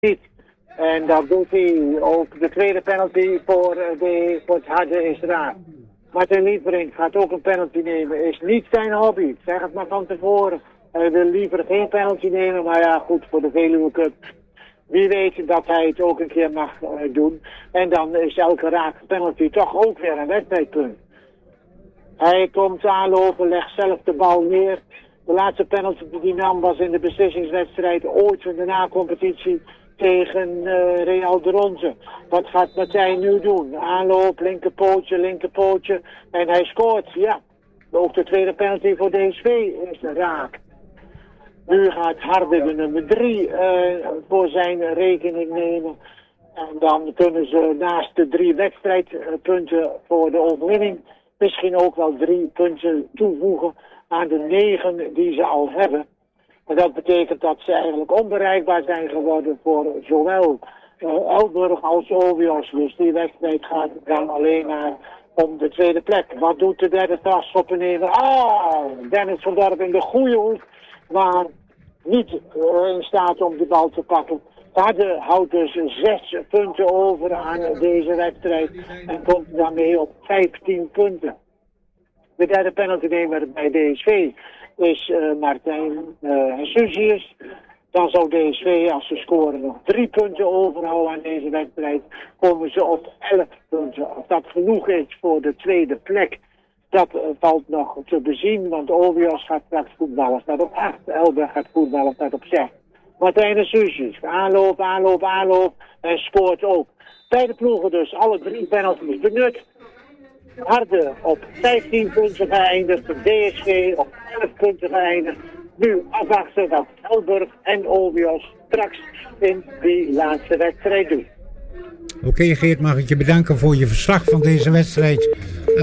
niet. En dat doet hij ook. De tweede penalty voor het harde is raak. Martin Liefbrink gaat ook een penalty nemen. Is niet zijn hobby. Ik zeg het maar van tevoren. Hij wil liever geen penalty nemen. Maar ja, goed, voor de Veluwe Cup. Wie weet dat hij het ook een keer mag doen. En dan is elke raak penalty toch ook weer een wedstrijdpunt. Hij komt aanlopen, legt zelf de bal neer. De laatste penalty die hij nam was in de beslissingswedstrijd ooit in de na-competitie tegen Real de Ronze. Wat gaat Martijn nu doen? Aanloop, linkerpootje. En hij scoort, ja. Ook de tweede penalty voor DSV is raak. Nu gaat Harde de nummer 3 voor zijn rekening nemen. En dan kunnen ze naast de 3 wedstrijdpunten voor de overwinning misschien ook wel 3 punten toevoegen aan de 9 die ze al hebben. En dat betekent dat ze eigenlijk onbereikbaar zijn geworden voor zowel Elburg als Ovios. Dus die wedstrijd gaat dan alleen maar om de tweede plek. Wat doet de derde strafschoppennemer? Dennis van Dorp in de goede hoek, maar niet in staat om de bal te pakken. Harde houdt dus 6 punten over aan deze wedstrijd en komt daarmee op 15 punten. De derde penaltynemer bij DSV is Martijn Susius. Dan zou DSV, als ze scoren, nog 3 punten overhouden aan deze wedstrijd. Komen ze op 11 punten. Of dat genoeg is voor de tweede plek, dat valt nog te bezien. Want Ovios gaat straks voetballen, staat op 8. Elburg gaat voetballen, staat op 6. Martijn Susius, aanloop en scoort ook. Beide ploegen dus, alle 3 penalties benut. Harde op 15 punten geëindigd, DSV op 11 punten geëindigd. Nu afwachten wat Elburg en Ovios straks in die laatste wedstrijd doen. Oké, Geert, mag ik je bedanken voor je verslag van deze wedstrijd.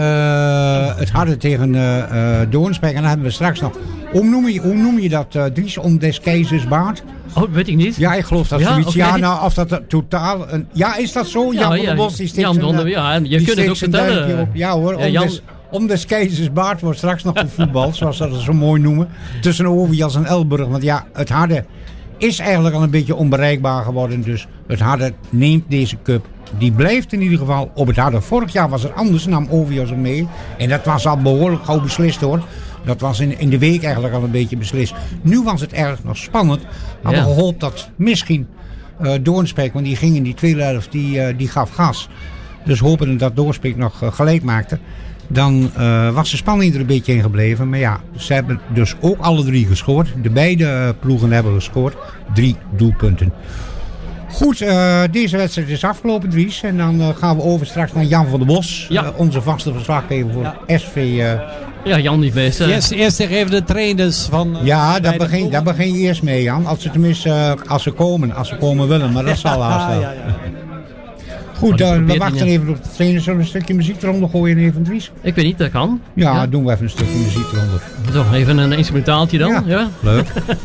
Het Harde tegen Doornspijk. En dan hebben we straks nog... Hoe noem je dat, Dries, om des keizers baard? Oh, weet ik niet. Ja, ik geloof dat zoiets. Okay. Ja, nou, of dat totaal... Ja, is dat zo? Ja, Jan van der Bos, die steekt je kunt het ook vertellen. Ja hoor, om des keizers baard wordt straks nog gevoetbald, zoals ze dat zo mooi noemen. Tussen Ovias en Elburg. Want ja, het Harde is eigenlijk al een beetje onbereikbaar geworden. Dus het Harde neemt deze cup. Die blijft in ieder geval op het Harde. Vorig jaar was het anders, nam Ovias er mee. En dat was al behoorlijk gauw beslist hoor. Dat was in de week eigenlijk al een beetje beslist. Nu was het erg nog spannend. Hadden we gehoopt dat misschien Doornspijk, want die ging in die tweede helft, die gaf gas. Dus hopen dat Doornspijk nog gelijk maakte. Dan was de spanning er een beetje in gebleven. Maar ja, ze hebben dus ook alle 3 gescoord. De beide ploegen hebben gescoord. 3 doelpunten. Goed, deze wedstrijd is afgelopen, Dries. En dan gaan we over straks naar Jan van der Bos. Ja. Onze vaste verslaggever voor SV... Ja, Jan niet best. Eerst even de trainers van... Ja, daar begin je eerst mee, Jan. Als ze komen willen. Maar dat zal haast wel. Ja. Goed, we wachten even op de trainers. Zullen we een stukje muziek eronder gooien even, Dries? Ik weet niet, dat kan. Ja, doen we even een stukje muziek eronder. Zo, even een instrumentaaltje dan. Ja. Leuk.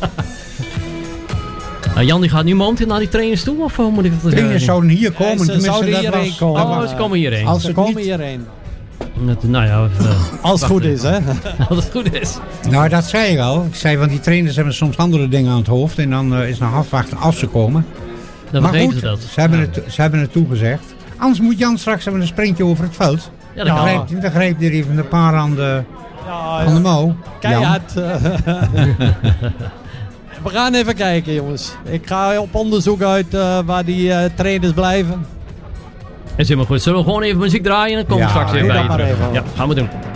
Jan die gaat nu momenteel naar die trainers toe? Of moet ik dat trainers zouden hier komen. Ze zouden hierheen komen. Oh, ze komen hierheen. Ze komen hierheen. Nou ja, als het goed is, hè? Als het goed is. Nou, dat zei ik al. Ik zei, want die trainers hebben soms andere dingen aan het hoofd. En dan is nog afwachten als ze komen. Dan maar goed, ze dat. Ze hebben het toegezegd. Anders moet Jan straks hebben een sprintje over het veld. Ja, dat kan. Dan grijpt hij even een paar aan de mouw. Keihard. We gaan even kijken, jongens. Ik ga op onderzoek uit waar die trainers blijven. Is helemaal goed. Zullen we gewoon even muziek draaien en dan komen we straks weer bij je terug. Ja, gaan we doen.